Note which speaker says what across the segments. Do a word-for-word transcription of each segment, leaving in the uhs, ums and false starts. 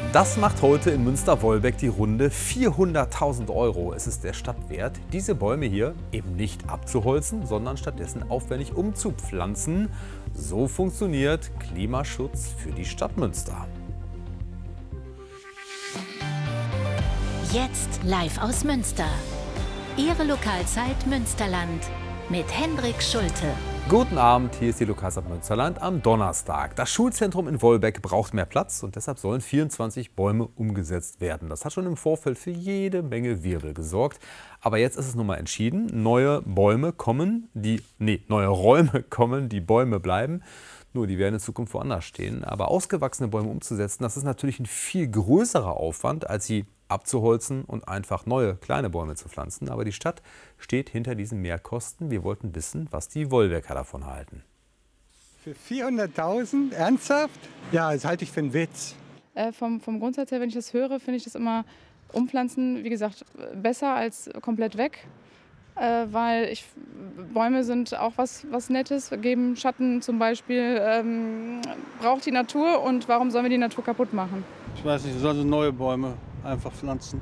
Speaker 1: Das macht heute in Münster-Wolbeck die Runde. vierhunderttausend Euro ist es der Stadt wert, diese Bäume hier eben nicht abzuholzen, sondern stattdessen aufwendig umzupflanzen. So funktioniert Klimaschutz für die Stadt Münster.
Speaker 2: Jetzt live aus Münster. Ihre Lokalzeit Münsterland mit Hendrik Schulte.
Speaker 1: Guten Abend, hier ist die Lokalzeit Münsterland am Donnerstag. Das Schulzentrum in Wolbeck braucht mehr Platz und deshalb sollen vierundzwanzig Bäume umgesetzt werden. Das hat schon im Vorfeld für jede Menge Wirbel gesorgt. Aber jetzt ist es nun mal entschieden, neue Bäume kommen, die, nee, neue Räume kommen, die Bäume bleiben. Nur, die werden in Zukunft woanders stehen. Aber ausgewachsene Bäume umzusetzen, das ist natürlich ein viel größerer Aufwand, als sie abzuholzen und einfach neue kleine Bäume zu pflanzen. Aber die Stadt steht hinter diesen Mehrkosten. Wir wollten wissen, was die Wolbecker davon halten.
Speaker 3: Für vierhunderttausend? Ernsthaft? Ja, das halte ich für einen Witz.
Speaker 4: Äh, vom, vom Grundsatz her, wenn ich das höre, finde ich das immer umpflanzen, wie gesagt, besser als komplett weg. Äh, weil ich, Bäume sind auch was, was Nettes, geben Schatten zum Beispiel, ähm, braucht die Natur und warum sollen wir die Natur kaputt machen?
Speaker 5: Ich weiß nicht, sollen sie neue Bäume einfach pflanzen.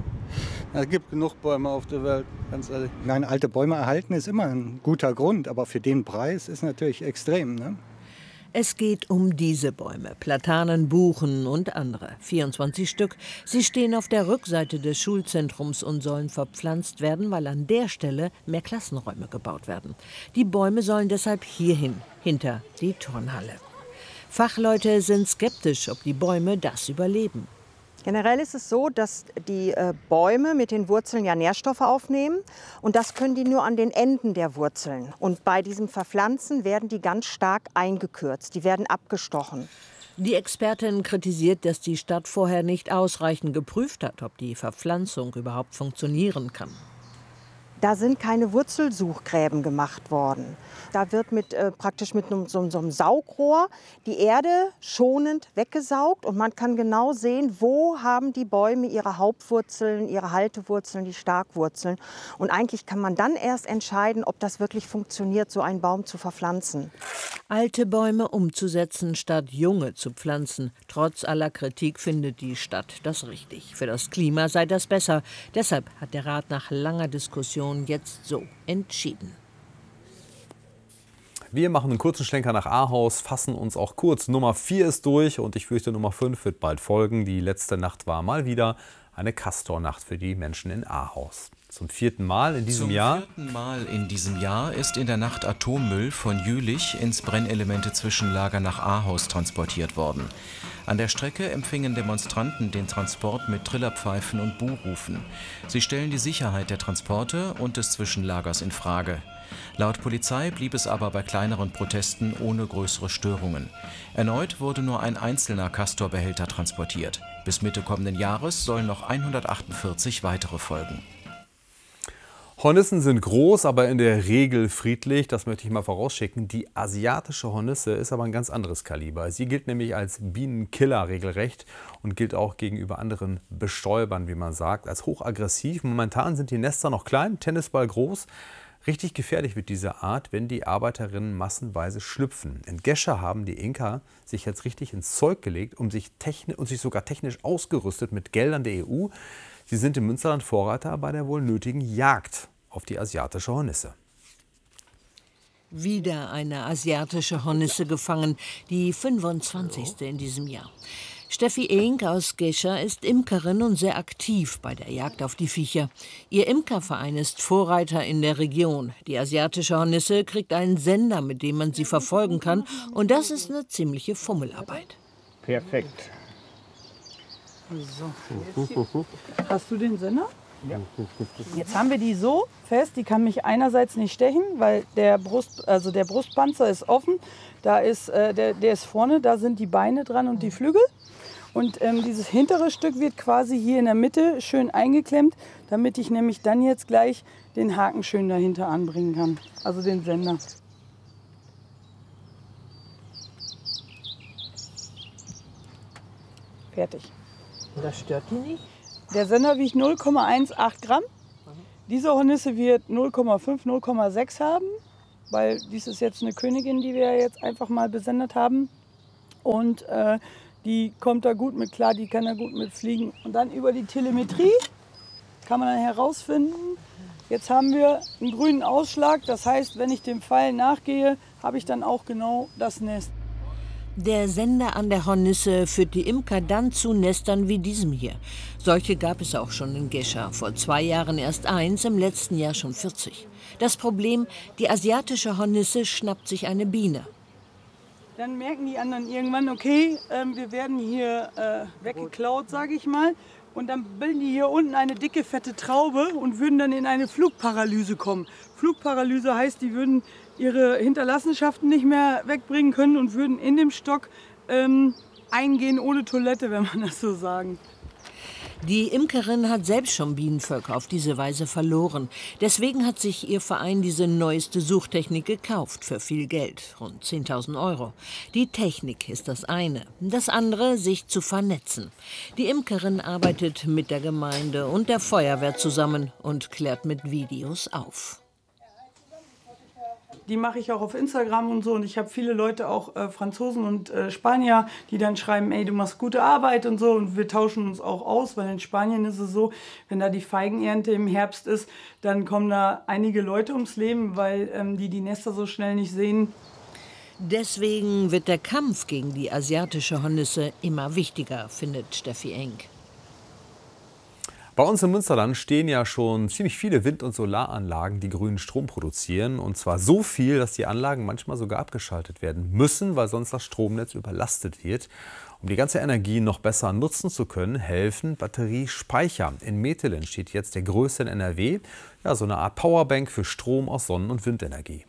Speaker 5: Es gibt genug Bäume auf der Welt, ganz ehrlich.
Speaker 3: Nein, alte Bäume erhalten ist immer ein guter Grund, aber für den Preis ist natürlich extrem, ne?
Speaker 6: Es geht um diese Bäume, Platanen, Buchen und andere. vierundzwanzig Stück. Sie stehen auf der Rückseite des Schulzentrums und sollen verpflanzt werden, weil an der Stelle mehr Klassenräume gebaut werden. Die Bäume sollen deshalb hierhin, hinter die Turnhalle. Fachleute sind skeptisch, ob die Bäume das überleben.
Speaker 7: Generell ist es so, dass die äh, Bäume mit den Wurzeln ja Nährstoffe aufnehmen und das können die nur an den Enden der Wurzeln. Und bei diesem Verpflanzen werden die ganz stark eingekürzt, die werden abgestochen.
Speaker 6: Die Expertin kritisiert, dass die Stadt vorher nicht ausreichend geprüft hat, ob die Verpflanzung überhaupt funktionieren kann.
Speaker 7: Da sind keine Wurzelsuchgräben gemacht worden. Da wird mit, äh, praktisch mit so, so, so einem Saugrohr die Erde schonend weggesaugt und man kann genau sehen, wo haben die Bäume ihre Hauptwurzeln, ihre Haltewurzeln, die Starkwurzeln. Und eigentlich kann man dann erst entscheiden, ob das wirklich funktioniert, so einen Baum zu verpflanzen.
Speaker 6: Alte Bäume umzusetzen, statt junge zu pflanzen. Trotz aller Kritik findet die Stadt das richtig. Für das Klima sei das besser. Deshalb hat der Rat nach langer Diskussion jetzt so entschieden.
Speaker 1: Wir machen einen kurzen Schlenker nach Ahaus, fassen uns auch kurz. Nummer vier ist durch und ich fürchte, Nummer fünf wird bald folgen. Die letzte Nacht war mal wieder eine Castornacht für die Menschen in Ahaus. Zum vierten Mal in diesem
Speaker 8: Zum
Speaker 1: Jahr.
Speaker 8: Zum vierten Mal in diesem Jahr ist in der Nacht Atommüll von Jülich ins Brennelemente-Zwischenlager nach Ahaus transportiert worden. An der Strecke empfingen Demonstranten den Transport mit Trillerpfeifen und Buhrufen. Sie stellen die Sicherheit der Transporte und des Zwischenlagers in Frage. Laut Polizei blieb es aber bei kleineren Protesten ohne größere Störungen. Erneut wurde nur ein einzelner Castor-Behälter transportiert. Bis Mitte kommenden Jahres sollen noch hundertachtundvierzig weitere folgen.
Speaker 1: Hornissen sind groß, aber in der Regel friedlich. Das möchte ich mal vorausschicken. Die asiatische Hornisse ist aber ein ganz anderes Kaliber. Sie gilt nämlich als Bienenkiller regelrecht und gilt auch gegenüber anderen Bestäubern, wie man sagt, als hochaggressiv. Momentan sind die Nester noch klein, Tennisball groß. Richtig gefährlich wird diese Art, wenn die Arbeiterinnen massenweise schlüpfen. In Gescher haben die Inka sich jetzt richtig ins Zeug gelegt um sich und sich sogar technisch ausgerüstet mit Geldern der E U. Sie sind im Münsterland Vorreiter bei der wohl nötigen Jagd auf die asiatische Hornisse.
Speaker 6: Wieder eine asiatische Hornisse gefangen, die fünfundzwanzigste in diesem Jahr. Steffi Ehink aus Gescher ist Imkerin und sehr aktiv bei der Jagd auf die Viecher. Ihr Imkerverein ist Vorreiter in der Region. Die asiatische Hornisse kriegt einen Sender, mit dem man sie verfolgen kann. Und das ist eine ziemliche Fummelarbeit.
Speaker 3: Perfekt.
Speaker 9: So. Hast du den Sender? Ja. Jetzt haben wir die so fest, die kann mich einerseits nicht stechen, weil der, Brust, also der Brustpanzer ist offen. Da ist, äh, der, der ist vorne, da sind die Beine dran und die Flügel. Und ähm, dieses hintere Stück wird quasi hier in der Mitte schön eingeklemmt, damit ich nämlich dann jetzt gleich den Haken schön dahinter anbringen kann, also den Sender. Fertig.
Speaker 6: Das stört die nicht?
Speaker 9: Der Sender wiegt null Komma achtzehn Gramm. Diese Hornisse wird null Komma fünf, null Komma sechs haben, weil dies ist jetzt eine Königin, die wir jetzt einfach mal besendet haben. Und äh, die kommt da gut mit klar, die kann da gut mit fliegen. Und dann über die Telemetrie kann man dann herausfinden, jetzt haben wir einen grünen Ausschlag. Das heißt, wenn ich dem Pfeil nachgehe, habe ich dann auch genau das Nest.
Speaker 6: Der Sender an der Hornisse führt die Imker dann zu Nestern wie diesem hier. Solche gab es auch schon in Gescher. Vor zwei Jahren erst eins, im letzten Jahr schon vierzig. Das Problem, die asiatische Hornisse schnappt sich eine Biene.
Speaker 9: Dann merken die anderen irgendwann, okay, äh, wir werden hier äh, weggeklaut, sage ich mal. Und dann bilden die hier unten eine dicke, fette Traube und würden dann in eine Flugparalyse kommen. Flugparalyse heißt, die würden ihre Hinterlassenschaften nicht mehr wegbringen können und würden in dem Stock ähm, eingehen ohne Toilette, wenn man das so sagen.
Speaker 6: Die Imkerin hat selbst schon Bienenvölker auf diese Weise verloren. Deswegen hat sich ihr Verein diese neueste Suchtechnik gekauft für viel Geld, rund zehntausend Euro. Die Technik ist das eine, das andere, sich zu vernetzen. Die Imkerin arbeitet mit der Gemeinde und der Feuerwehr zusammen und klärt mit Videos auf.
Speaker 9: Die mache ich auch auf Instagram und so. Und ich habe viele Leute, auch äh, Franzosen und äh, Spanier, die dann schreiben, ey, du machst gute Arbeit und so. Und wir tauschen uns auch aus, weil in Spanien ist es so, wenn da die Feigenernte im Herbst ist, dann kommen da einige Leute ums Leben, weil ähm, die die Nester so schnell nicht sehen.
Speaker 6: Deswegen wird der Kampf gegen die asiatische Hornisse immer wichtiger, findet Steffi Enk.
Speaker 1: Bei uns im Münsterland stehen ja schon ziemlich viele Wind- und Solaranlagen, die grünen Strom produzieren. Und zwar so viel, dass die Anlagen manchmal sogar abgeschaltet werden müssen, weil sonst das Stromnetz überlastet wird. Um die ganze Energie noch besser nutzen zu können, helfen Batteriespeicher. In Metelen steht jetzt der größte in N R W. Ja, so eine Art Powerbank für Strom aus Sonnen- und Windenergie.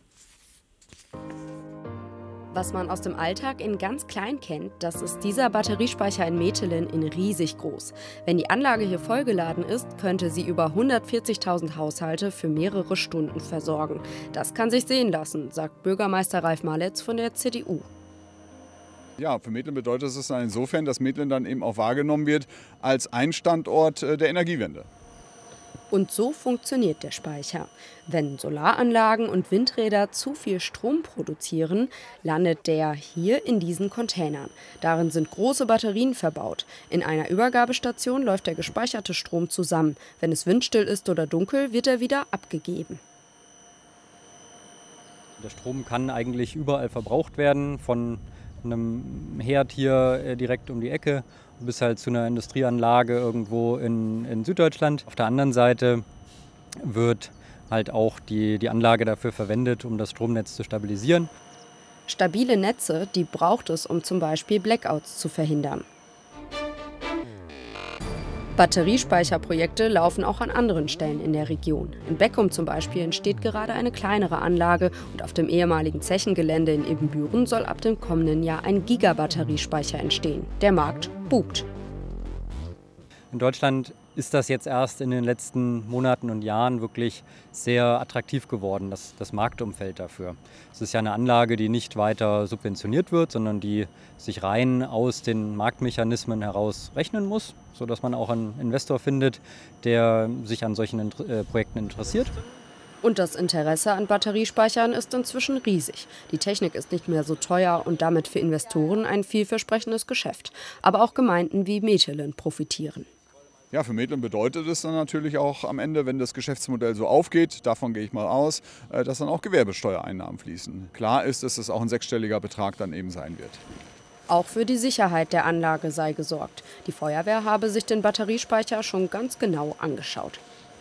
Speaker 10: Was man aus dem Alltag in ganz klein kennt, das ist dieser Batteriespeicher in Metelen in riesig groß. Wenn die Anlage hier vollgeladen ist, könnte sie über hundertvierzigtausend Haushalte für mehrere Stunden versorgen. Das kann sich sehen lassen, sagt Bürgermeister Ralf Maletz von der C D U.
Speaker 11: Ja, für Metelen bedeutet es dann insofern, dass Metelen dann eben auch wahrgenommen wird als ein Standort der Energiewende.
Speaker 10: Und so funktioniert der Speicher. Wenn Solaranlagen und Windräder zu viel Strom produzieren, landet der hier in diesen Containern. Darin sind große Batterien verbaut. In einer Übergabestation läuft der gespeicherte Strom zusammen. Wenn es windstill ist oder dunkel, wird er wieder abgegeben.
Speaker 12: Der Strom kann eigentlich überall verbraucht werden, von einem Herd hier direkt um die Ecke bis halt zu einer Industrieanlage irgendwo in, in Süddeutschland. Auf der anderen Seite wird halt auch die, die Anlage dafür verwendet, um das Stromnetz zu stabilisieren.
Speaker 10: Stabile Netze, die braucht es, um zum Beispiel Blackouts zu verhindern. Batteriespeicherprojekte laufen auch an anderen Stellen in der Region. In Beckum zum Beispiel entsteht gerade eine kleinere Anlage und auf dem ehemaligen Zechengelände in Ibbenbüren soll ab dem kommenden Jahr ein Gigabatteriespeicher entstehen. Der Markt bucht.
Speaker 12: In Deutschland ist das jetzt erst in den letzten Monaten und Jahren wirklich sehr attraktiv geworden, das, das Marktumfeld dafür. Es ist ja eine Anlage, die nicht weiter subventioniert wird, sondern die sich rein aus den Marktmechanismen heraus rechnen muss, sodass man auch einen Investor findet, der sich an solchen äh, Projekten interessiert.
Speaker 10: Und das Interesse an Batteriespeichern ist inzwischen riesig. Die Technik ist nicht mehr so teuer und damit für Investoren ein vielversprechendes Geschäft. Aber auch Gemeinden wie Metelen profitieren.
Speaker 11: Ja, für Metelen bedeutet es dann natürlich auch am Ende, wenn das Geschäftsmodell so aufgeht, davon gehe ich mal aus, dass dann auch Gewerbesteuereinnahmen fließen. Klar ist, dass es auch ein sechsstelliger Betrag dann eben sein wird.
Speaker 10: Auch für die Sicherheit der Anlage sei gesorgt. Die Feuerwehr habe sich den Batteriespeicher schon ganz genau angeschaut.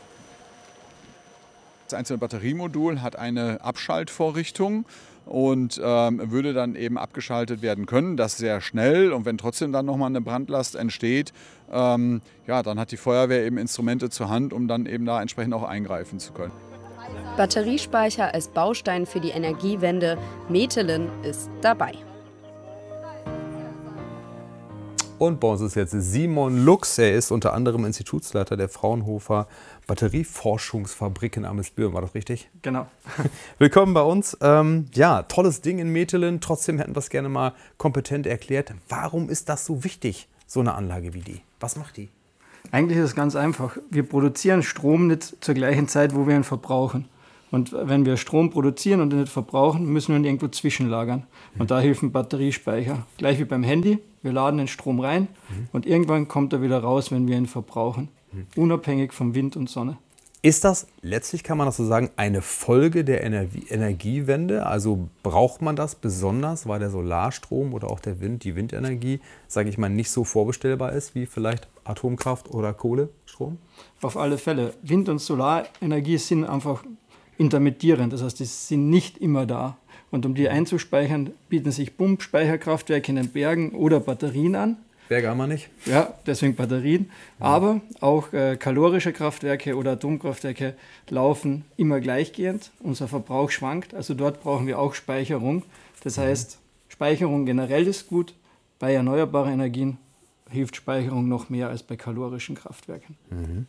Speaker 11: Das einzelne Batteriemodul hat eine Abschaltvorrichtung und ähm, würde dann eben abgeschaltet werden können. Das sehr schnell, und wenn trotzdem dann nochmal eine Brandlast entsteht, ähm, ja, dann hat die Feuerwehr eben Instrumente zur Hand, um dann eben da entsprechend auch eingreifen zu können.
Speaker 10: Batteriespeicher als Baustein für die Energiewende. Metelen ist dabei.
Speaker 1: Und bei uns ist jetzt Simon Lux. Er ist unter anderem Institutsleiter der Fraunhofer Batterieforschungsfabrik in Amelsbüren. War das richtig?
Speaker 13: Genau.
Speaker 1: Willkommen bei uns. Ähm, ja, tolles Ding in Metelen. Trotzdem hätten wir es gerne mal kompetent erklärt. Warum ist das so wichtig, so eine Anlage wie die? Was macht die?
Speaker 13: Eigentlich ist es ganz einfach. Wir produzieren Strom nicht zur gleichen Zeit, wo wir ihn verbrauchen. Und wenn wir Strom produzieren und nicht verbrauchen, müssen wir ihn irgendwo zwischenlagern. Und da hilft ein Batteriespeicher. Gleich wie beim Handy, wir laden den Strom rein mhm. und irgendwann kommt er wieder raus, wenn wir ihn verbrauchen. Mhm. Unabhängig vom Wind und Sonne.
Speaker 1: Ist das letztlich, kann man das so sagen, eine Folge der Energie Energiewende? Also braucht man das besonders, weil der Solarstrom oder auch der Wind, die Windenergie, sage ich mal, nicht so vorbestellbar ist wie vielleicht Atomkraft oder Kohlestrom?
Speaker 13: Auf alle Fälle. Wind- und Solarenergie sind einfach intermittierend, das heißt, die sind nicht immer da. Und um die einzuspeichern, bieten sich Pumpspeicherkraftwerke in den Bergen oder Batterien an.
Speaker 1: Berge haben wir nicht.
Speaker 13: Ja, deswegen Batterien. Aber auch äh, kalorische Kraftwerke oder Atomkraftwerke laufen immer gleichgehend. Unser Verbrauch schwankt, also dort brauchen wir auch Speicherung. Das heißt, Speicherung generell ist gut. Bei erneuerbaren Energien hilft Speicherung noch mehr als bei kalorischen Kraftwerken.
Speaker 1: Mhm.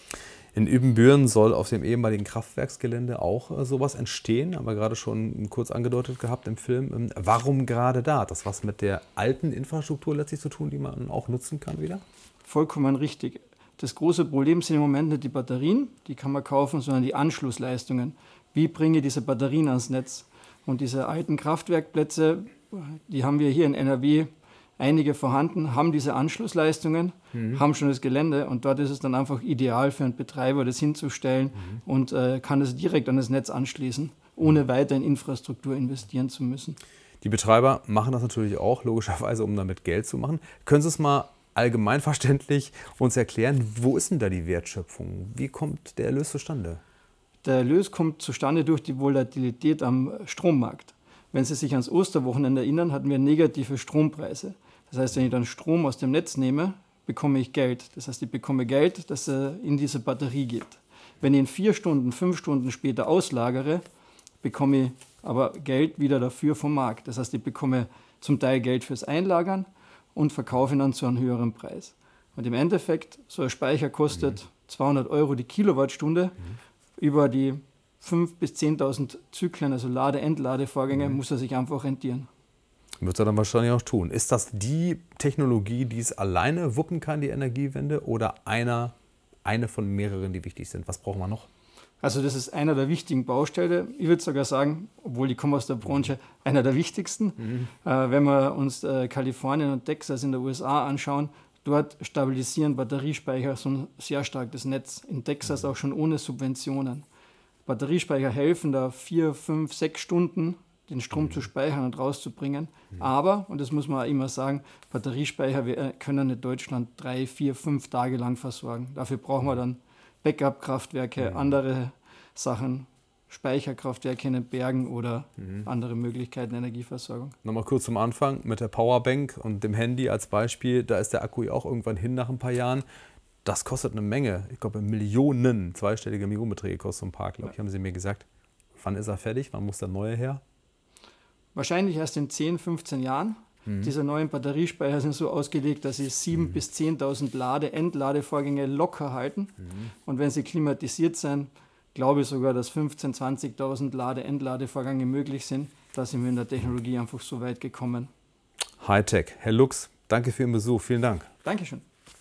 Speaker 1: In Ibbenbüren soll auf dem ehemaligen Kraftwerksgelände auch äh, sowas entstehen, haben wir gerade schon kurz angedeutet gehabt im Film. Ähm, warum gerade da? Hat das was mit der alten Infrastruktur letztlich zu tun, die man auch nutzen kann wieder?
Speaker 13: Vollkommen richtig. Das große Problem sind im Moment nicht die Batterien, die kann man kaufen, sondern die Anschlussleistungen. Wie bringe ich diese Batterien ans Netz? Und diese alten Kraftwerkplätze, die haben wir hier in N R W einige vorhanden, haben diese Anschlussleistungen, mhm. haben schon das Gelände und dort ist es dann einfach ideal für einen Betreiber, das hinzustellen mhm. und äh, kann es direkt an das Netz anschließen, ohne weiter in Infrastruktur investieren zu müssen.
Speaker 1: Die Betreiber machen das natürlich auch, logischerweise, um damit Geld zu machen. Können Sie es mal allgemeinverständlich uns erklären, wo ist denn da die Wertschöpfung? Wie kommt der Erlös zustande?
Speaker 13: Der Erlös kommt zustande durch die Volatilität am Strommarkt. Wenn Sie sich ans Osterwochenende erinnern, hatten wir negative Strompreise. Das heißt, wenn ich dann Strom aus dem Netz nehme, bekomme ich Geld. Das heißt, ich bekomme Geld, das in diese Batterie geht. Wenn ich in vier Stunden, fünf Stunden später auslagere, bekomme ich aber Geld wieder dafür vom Markt. Das heißt, ich bekomme zum Teil Geld fürs Einlagern und verkaufe ihn dann zu einem höheren Preis. Und im Endeffekt, so ein Speicher kostet mhm. zweihundert Euro die Kilowattstunde. Mhm. Über die fünftausend bis zehntausend Zyklen, also Lade-Entladevorgänge, mhm. muss er sich einfach rentieren.
Speaker 1: Wird er dann wahrscheinlich auch tun. Ist das die Technologie, die es alleine wuppen kann, die Energiewende, oder einer, eine von mehreren, die wichtig sind? Was brauchen wir noch?
Speaker 13: Also das ist einer der wichtigen Bausteine. Ich würde sogar sagen, obwohl ich komme aus der Branche, einer der wichtigsten. Mhm. Äh, wenn wir uns äh, Kalifornien und Texas in den U S A anschauen, dort stabilisieren Batteriespeicher so sehr stark das Netz. In Texas auch schon ohne Subventionen. Batteriespeicher helfen da vier, fünf, sechs Stunden, den Strom mhm. zu speichern und rauszubringen. Mhm. Aber, und das muss man auch immer sagen, Batteriespeicher können in Deutschland drei, vier, fünf Tage lang versorgen. Dafür brauchen wir dann Backup-Kraftwerke, mhm. andere Sachen, Speicherkraftwerke in den Bergen oder mhm. andere Möglichkeiten der Energieversorgung.
Speaker 1: Nochmal kurz zum Anfang mit der Powerbank und dem Handy als Beispiel. Da ist der Akku ja auch irgendwann hin nach ein paar Jahren. Das kostet eine Menge. Ich glaube, Millionen, zweistellige Millionenbeträge kostet so ein Park, glaube ich, haben Sie mir gesagt. Wann ist er fertig? Wann muss der neue her?
Speaker 13: Wahrscheinlich erst in zehn, fünfzehn Jahren. Mhm. Diese neuen Batteriespeicher sind so ausgelegt, dass sie siebentausend mhm. bis zehntausend Lade-, Entladevorgänge locker halten. Mhm. Und wenn sie klimatisiert sind, glaube ich sogar, dass fünfzehntausend, zwanzigtausend Lade-, Entladevorgänge möglich sind. Da sind wir in der Technologie einfach so weit gekommen.
Speaker 1: Hightech. Herr Lux, danke für Ihren Besuch. Vielen Dank.
Speaker 13: Dankeschön.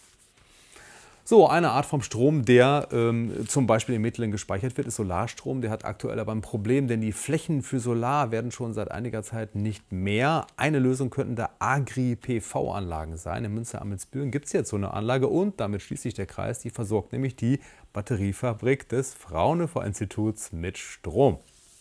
Speaker 1: So, eine Art vom Strom, der ähm, zum Beispiel in Metelen gespeichert wird, ist Solarstrom. Der hat aktuell aber ein Problem, denn die Flächen für Solar werden schon seit einiger Zeit nicht mehr. Eine Lösung könnten da Agri-P V-Anlagen sein. In Münster-Amelsbüren gibt es jetzt so eine Anlage und damit schließt sich der Kreis. Die versorgt nämlich die Batteriefabrik des Fraunhofer-Instituts mit Strom.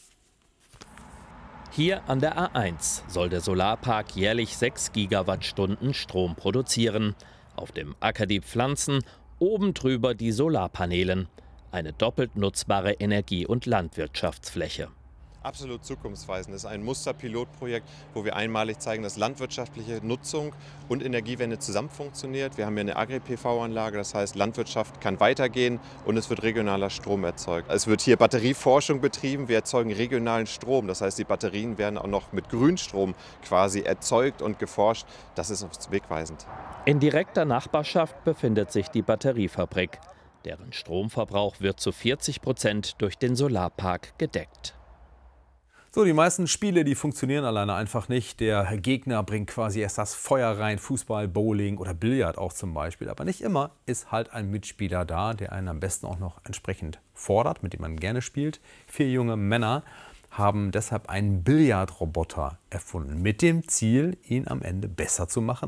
Speaker 14: Hier an der A eins soll der Solarpark jährlich sechs Gigawattstunden Strom produzieren. Auf dem Acker die Pflanzen, oben drüber die Solarpanelen. Eine doppelt nutzbare Energie- und Landwirtschaftsfläche.
Speaker 15: Absolut zukunftsweisend. Das ist ein Musterpilotprojekt, wo wir einmalig zeigen, dass landwirtschaftliche Nutzung und Energiewende zusammen funktioniert. Wir haben hier eine Agri-P V-Anlage, das heißt, Landwirtschaft kann weitergehen und es wird regionaler Strom erzeugt. Es wird hier Batterieforschung betrieben, wir erzeugen regionalen Strom. Das heißt, die Batterien werden auch noch mit Grünstrom quasi erzeugt und geforscht. Das ist uns wegweisend.
Speaker 14: In direkter Nachbarschaft befindet sich die Batteriefabrik. Deren Stromverbrauch wird zu vierzig Prozent durch den Solarpark gedeckt.
Speaker 1: So, die meisten Spiele, die funktionieren alleine einfach nicht. Der Gegner bringt quasi erst das Feuer rein, Fußball, Bowling oder Billard auch zum Beispiel. Aber nicht immer ist halt ein Mitspieler da, der einen am besten auch noch entsprechend fordert, mit dem man gerne spielt. Vier junge Männer haben deshalb einen Billardroboter erfunden, mit dem Ziel, ihn am Ende besser zu machen